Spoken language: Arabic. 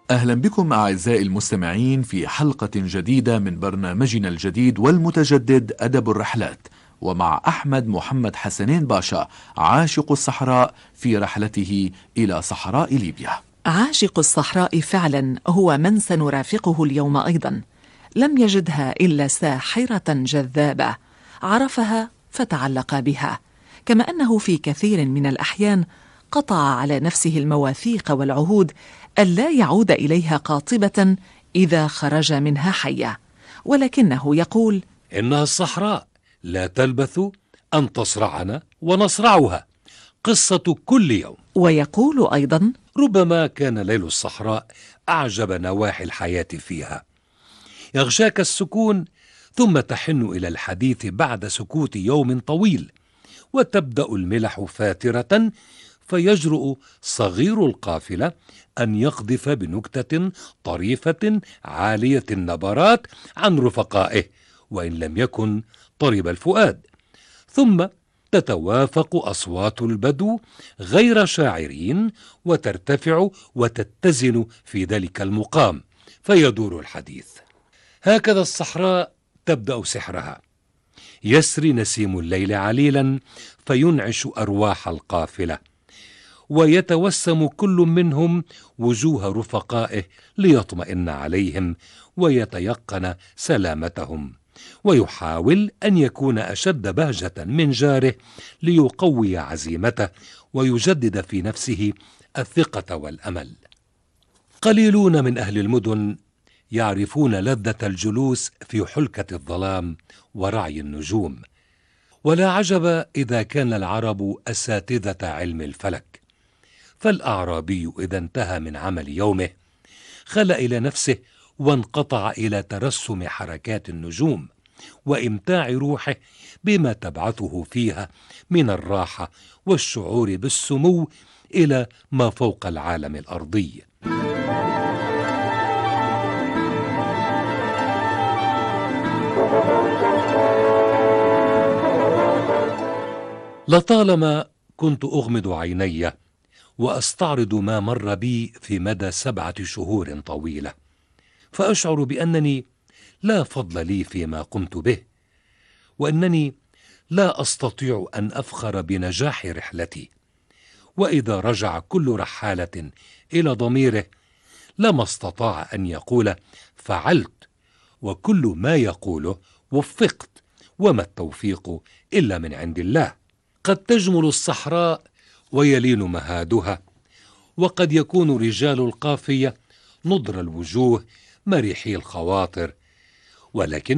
أهلا بكم أعزائي المستمعين في حلقة جديدة من برنامجنا الجديد والمتجدد أدب الرحلات، ومع أحمد محمد حسنين باشا عاشق الصحراء في رحلته إلى صحراء ليبيا. عاشق الصحراء فعلا هو من سنرافقه اليوم أيضا. لم يجدها إلا ساحرة جذابة، عرفها فتعلق بها، كما أنه في كثير من الأحيان قطع على نفسه المواثيق والعهود ألا يعود إليها قاطبة إذا خرج منها حيا، ولكنه يقول: إنها الصحراء لا تلبث أن تصرعنا ونصرعها، قصة كل يوم. ويقول أيضا: ربما كان ليل الصحراء أعجب نواحي الحياة فيها، يغشاك السكون ثم تحن إلى الحديث بعد سكوت يوم طويل، وتبدأ الملح فاترة فيجرؤ صغير القافلة أن يقذف بنكتة طريفة عالية النبرات عن رفقائه وإن لم يكن طرب الفؤاد، ثم تتوافق أصوات البدو غير شاعرين وترتفع وتتزن في ذلك المقام فيدور الحديث. هكذا الصحراء تبدأ سحرها، يسري نسيم الليل عليلا فينعش أرواح القافلة، ويتوسم كل منهم وجوه رفقائه ليطمئن عليهم ويتيقن سلامتهم، ويحاول أن يكون أشد بهجة من جاره ليقوي عزيمته ويجدد في نفسه الثقة والأمل. قليلون من أهل المدن يعرفون لذة الجلوس في حلكة الظلام ورعي النجوم، ولا عجب إذا كان العرب أساتذة علم الفلك، فالأعرابي إذا انتهى من عمل يومه خلأ إلى نفسه وانقطع إلى ترسم حركات النجوم وإمتاع روحه بما تبعثه فيها من الراحة والشعور بالسمو إلى ما فوق العالم الأرضي. لطالما كنت أغمض عيني وأستعرض ما مر بي في مدى 7 شهور طويلة، فأشعر بأنني لا فضل لي فيما قمت به، وأنني لا أستطيع أن أفخر بنجاح رحلتي. وإذا رجع كل رحالة إلى ضميره لما استطاع أن يقول فعلت، وكل ما يقوله وفقت، وما التوفيق إلا من عند الله. قد تجمل الصحراء ويلين مهادها، وقد يكون رجال القافية نضر الوجوه مريحي الخواطر، ولكن